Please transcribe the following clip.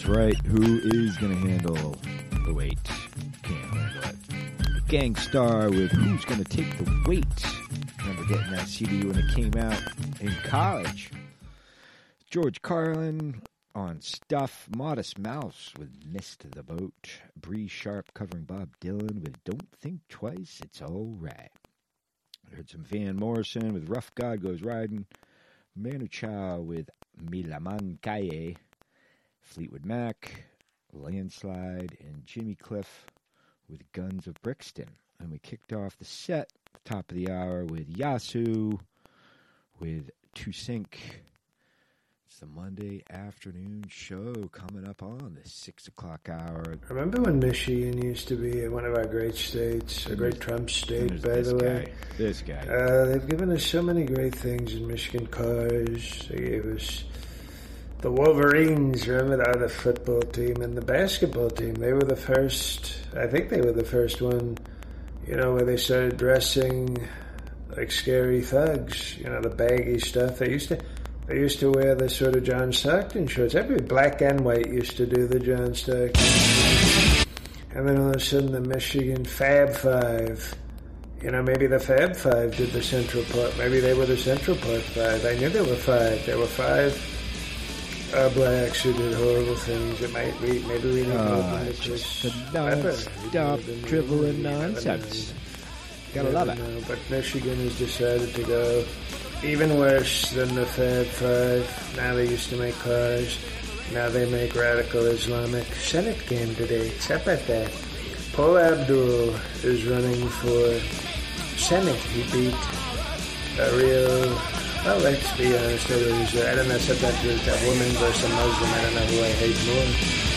That's right. Who is going to handle the weight? Can't handle it. Gang Starr with Who's Gonna Take the Weight. Remember getting that CD when it came out in college. George Carlin on Stuff. Modest Mouse with Missed the Boat. Bree Sharp covering Bob Dylan with Don't Think Twice, It's All Right. I heard some Van Morrison with Rough God Goes Riding. Manu Chao with Milaman Calle. Fleetwood Mac, Landslide, and Jimmy Cliff with Guns of Brixton. And we kicked off the set at the top of the hour with Yasu with To Sink. It's the Monday afternoon show coming up on the 6 o'clock hour. Remember when Michigan used to be one of our great states, a great Trump state, by the way? This guy. They've given us so many great things in Michigan. Cars. They gave us the Wolverines, remember the football team, and the basketball team. They were the first, I think they were the first one, where they started dressing like scary thugs, the baggy stuff. They used to wear the sort of John Stockton shorts. Every black and white used to do the John Stockton. And then all of a sudden the Michigan Fab Five. Maybe the Fab Five did the Central Park. Maybe they were the Central Park Five. I knew there were five. There were five blacks who did horrible things. Maybe we need to open the just non-stop dribbling nonsense. Gotta love it. But Michigan has decided to go even worse than the Fab Five. Now they used to make cars. Now they make radical Islamic Senate candidates. How about that? Paul Abdul is running for Senate. He beat a real... Well, let's be honest, I don't know, sometimes there's that woman versus a Muslim, I don't know who I hate more.